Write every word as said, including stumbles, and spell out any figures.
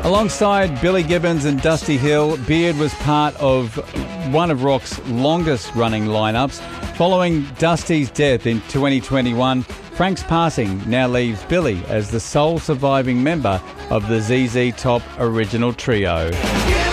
Alongside Billy Gibbons and Dusty Hill, Beard was part of one of rock's longest-running lineups. Following Dusty's death in twenty twenty-one, Frank's passing now leaves Billy as the sole surviving member of the Z Z Top original trio.